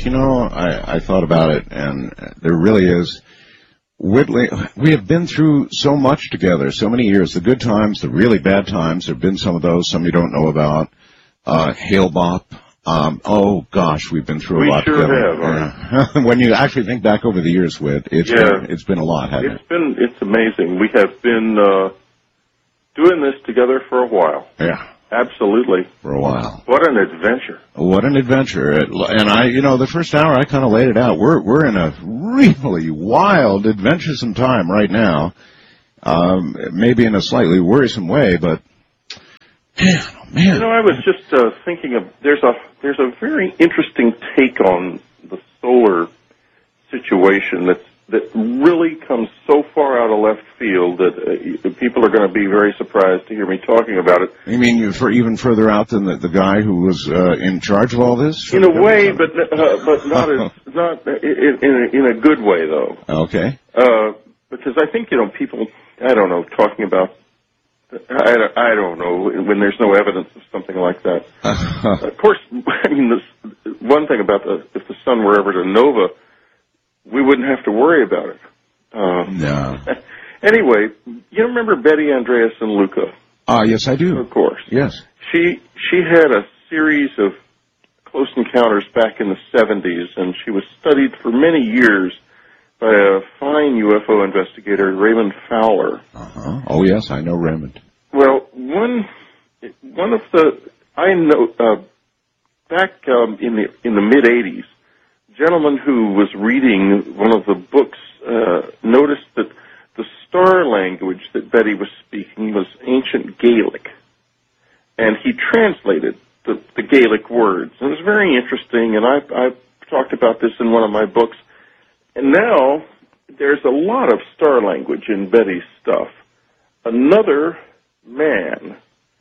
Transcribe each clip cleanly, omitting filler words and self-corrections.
I thought about it, and there really is. Whitley, we have been through so much together, so many years, the good times, the really bad times. There have been some of those, some you don't know about. Hale-Bopp. Oh, gosh, we've been through a lot together. We sure have. Yeah. When you actually think back over the years, Whit, it's been a lot, hasn't it? It's amazing. We have been doing this together for a while. Yeah. Absolutely. For a while. What an adventure. What an adventure. And the first hour I kind of laid it out. We're in a really wild, adventuresome time right now. Maybe in a slightly worrisome way, but man. I was just thinking of there's a very interesting take on the solar situation that really comes so far out of left field that people are going to be very surprised to hear me talking about it. You mean even further out than the guy who was in charge of all this? In a way, but not in a good way though. Okay. Because I think people, I don't know, talking about. I don't know when there's no evidence of something like that. Of course, I mean, this one thing about if the sun were ever to nova, we wouldn't have to worry about it. No. Anyway, you remember Betty Andreasson Luca? Yes, I do. Of course. Yes. She had a series of close encounters back in the 70s, and she was studied for many years by a fine UFO investigator, Raymond Fowler. Uh-huh. Oh, yes, I know Raymond. Well, one of the, I know, back in the mid-'80s, a gentleman who was reading one of the books noticed that the star language that Betty was speaking was ancient Gaelic, and he translated the Gaelic words. And it was very interesting, and I talked about this in one of my books. And now there's a lot of star language in Betty's stuff. Another man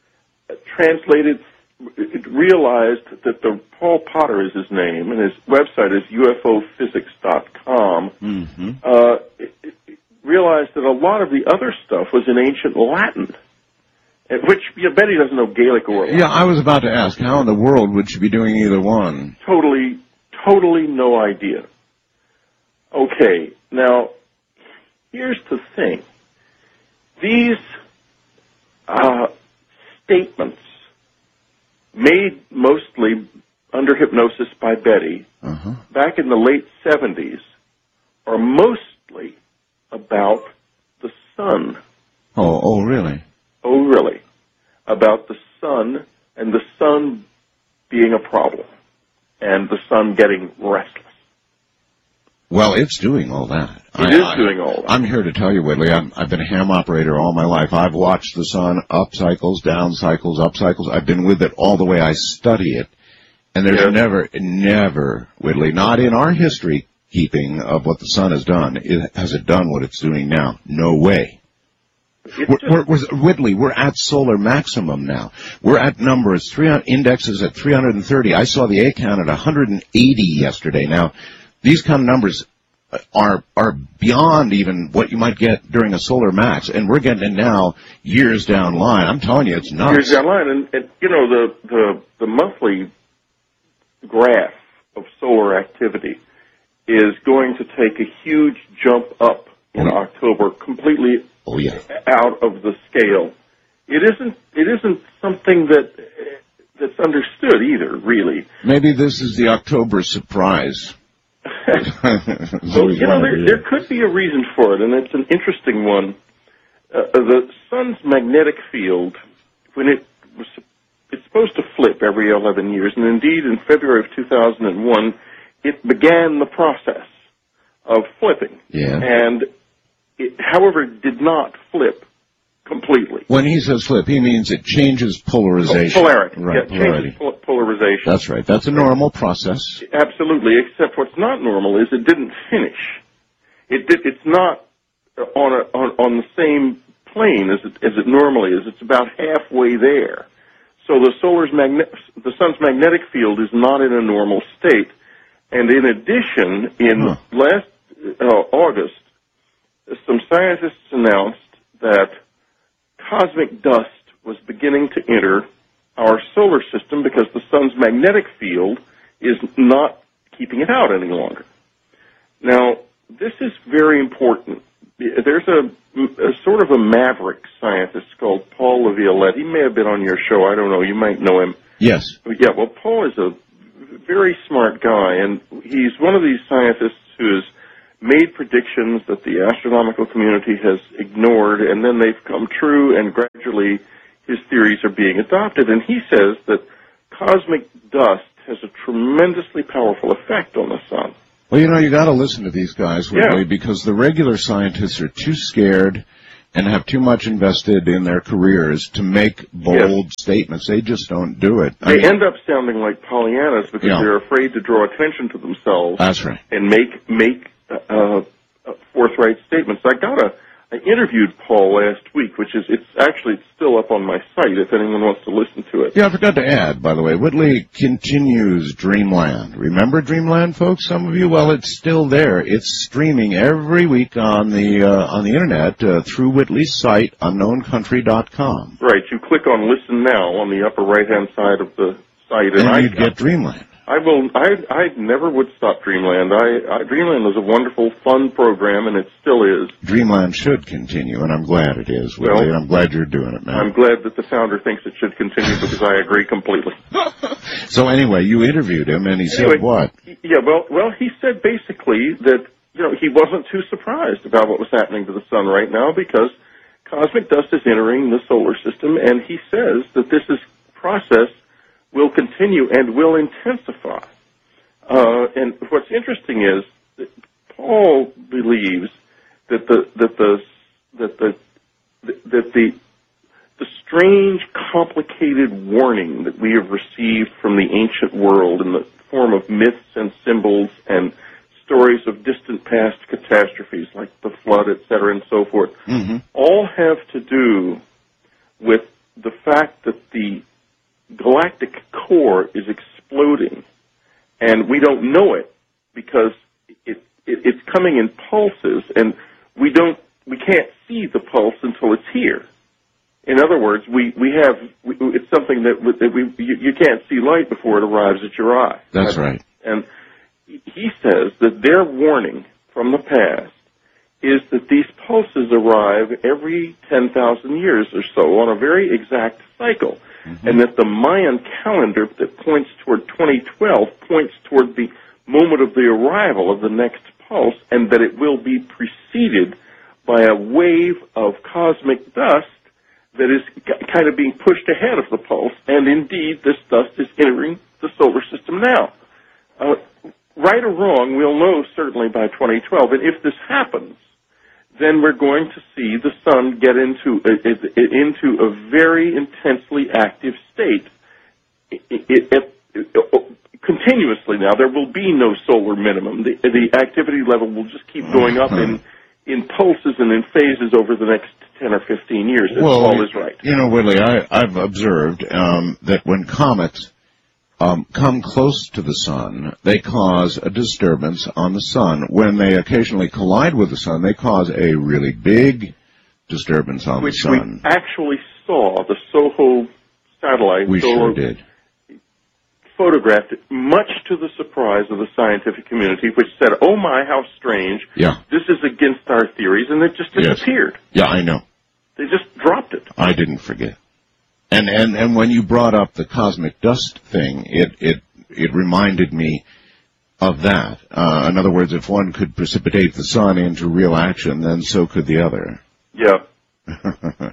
realized that Paul Potter is his name, and his website is UFOphysics.com, realized that a lot of the other stuff was in ancient Latin, which Betty doesn't know Gaelic or Latin. Yeah, I was about to ask, how in the world would she be doing either one? Totally no idea. Okay, now, here's the thing. These statements, made mostly under hypnosis by Betty, back in the late 70s, are mostly about the sun. Oh, really? Oh, really? About the sun, and the sun being a problem, and the sun getting restless. Well, it's doing all that. It is doing all that. I'm here to tell you, Whitley, I've been a ham operator all my life. I've watched the sun up cycles, down cycles, up cycles. I've been with it all the way. I study it. And there's never, Whitley, not in our history keeping of what the sun has done, has it done what it's doing now. No way. Whitley, we're at solar maximum now. We're at numbers, indexes at 330. I saw the A count at 180 yesterday. Now, these kind of numbers are beyond even what you might get during a solar max, and we're getting it now years down line. I'm telling you, it's nuts. Years down line, and the monthly graph of solar activity is going to take a huge jump up in October, completely out of the scale. It isn't something that's understood either, really. Maybe this is the October surprise. So, there could be a reason for it, and it's an interesting one. The sun's magnetic field, when it's supposed to flip every 11 years, and indeed in February of 2001, it began the process of flipping. Yeah. And however, it did not flip completely. When he says flip, he means it changes polarization. Polarity. Right, yeah, changes polarization. That's right. That's a normal process. Absolutely, except what's not normal is it didn't finish. It's not on the same plane as it normally is. It's about halfway there. So the sun's magnetic field is not in a normal state. And in addition, in last August, some scientists announced that cosmic dust was beginning to enter our solar system because the sun's magnetic field is not keeping it out any longer. Now, this is very important. There's a sort of a maverick scientist called Paul LaViolette. He may have been on your show. I don't know. You might know him. Yes. Yeah, well, Paul is a very smart guy, and he's one of these scientists who has made predictions that the astronomical community has ignored, and then they've come true, and gradually his theories are being adopted. And he says that cosmic dust has a tremendously powerful effect on the sun. Well, you got to listen to these guys, Whitley, because the regular scientists are too scared and have too much invested in their careers to make bold statements. They just don't do it. They end up sounding like Pollyannas because they're afraid to draw attention to themselves. That's right. And make forthright statements. I interviewed Paul last week, which is it's still up on my site if anyone wants to listen to it. Yeah, I forgot to add, by the way, Whitley continues Dreamland. Remember Dreamland, folks? Some of you? Well, it's still there. It's streaming every week on the internet through Whitley's site, unknowncountry.com. Right. You click on Listen Now on the upper right-hand side of the site, and you'd get Dreamland. I never would stop Dreamland. Dreamland was a wonderful, fun program, and it still is. Dreamland should continue, and I'm glad it is, Willie, and I'm glad you're doing it, man. I'm glad that the founder thinks it should continue because I agree completely. So anyway, you interviewed him, and he said what? Yeah, well, he said basically that, he wasn't too surprised about what was happening to the sun right now because cosmic dust is entering the solar system, and he says that this process will continue and will intensify. And what's interesting is that Paul believes that the strange, complicated warning that we have received from the ancient world in the form of myths and symbols and stories of distant past catastrophes like the flood, etc., and so forth, all have to do with the fact that the galactic core is exploding, and we don't know it because it's coming in pulses, and we can't see the pulse until it's here. In other words, it's something that you can't see light before it arrives at your eye. That's right. And he says that their warning from the past is that these pulses arrive every 10,000 years or so on a very exact cycle. And that the Mayan calendar that points toward 2012 points toward the moment of the arrival of the next pulse, and that it will be preceded by a wave of cosmic dust that is kind of being pushed ahead of the pulse, and indeed this dust is entering the solar system now. Right or wrong, we'll know certainly by 2012, and if this happens, then we're going to see the sun get into a very intensely active state. Continuously now, there will be no solar minimum. The activity level will just keep going up in pulses and in phases over the next 10 or 15 years. Paul is right. Willie, I've observed that when comets come close to the sun, they cause a disturbance on the sun. When they occasionally collide with the sun, they cause a really big disturbance on the sun. Which we actually saw. The SOHO satellite. We sure did. Photographed it, much to the surprise of the scientific community, which said, "Oh my, how strange! Yeah, this is against our theories," and it just disappeared. Yes. Yeah, I know. They just dropped it. I didn't forget. And when you brought up the cosmic dust thing, it reminded me of that. In other words, if one could precipitate the sun into real action, then so could the other. Yeah.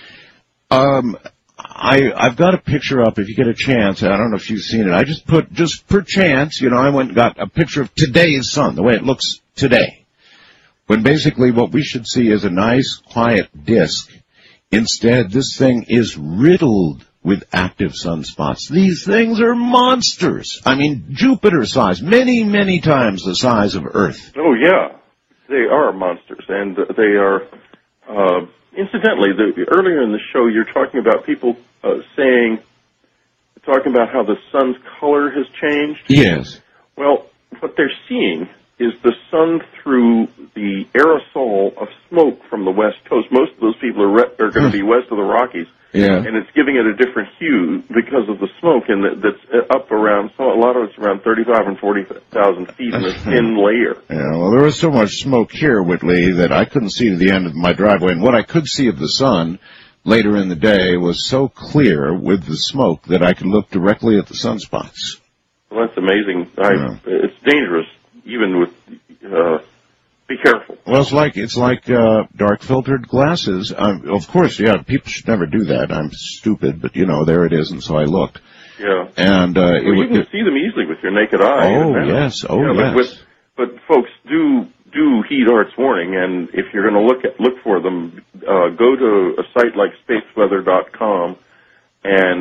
I've got a picture up if you get a chance. I don't know if you've seen it. I just put, just per chance, I went and got a picture of today's sun, the way it looks today. When basically what we should see is a nice, quiet disk. Instead, this thing is riddled with active sunspots. These things are monsters. I mean, Jupiter-sized, many, many times the size of Earth. Oh, yeah. They are monsters, and they are, incidentally, earlier in the show, you're talking about people talking about how the sun's color has changed. Yes. Well, what they're seeing is the sun through the aerosol of smoke from the West Coast. Most of those people are going to be west of the Rockies. Yeah. and it's giving it a different hue because of the smoke, and that's up around, so a lot of it's around 35 and 40,000 feet in a thin layer. Yeah, well, there was so much smoke here, Whitley, that I couldn't see to the end of my driveway, and what I could see of the sun later in the day was so clear with the smoke that I could look directly at the sunspots. Well, that's amazing. Yeah. It's dangerous, even with, be careful. Well, it's like dark filtered glasses. Of course, yeah, people should never do that. I'm stupid, but there it is, and so I looked. Yeah. And you can see them easily with your naked eye. Oh, yes. Oh, yeah, yes. But folks, do heed Art's warning, and if you're going to look for them, go to a site like spaceweather.com and